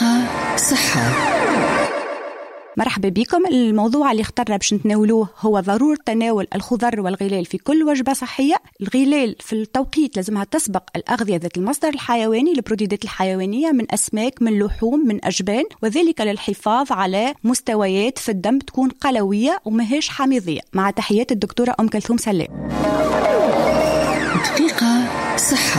دقيقة صحة. مرحبا بكم. الموضوع اللي اخترنا باش نتناولوه هو ضرورة تناول الخضر والغلال في كل وجبة صحية. الغلال في التوقيت لازمها تسبق الأغذية ذات المصدر الحيواني، البروتينات الحيوانية من أسماك، من لحوم، من أجبان، وذلك للحفاظ على مستويات في الدم تكون قلوية ومهيش حامضية. مع تحيات الدكتورة أم كلثوم سلام. دقيقة صحة.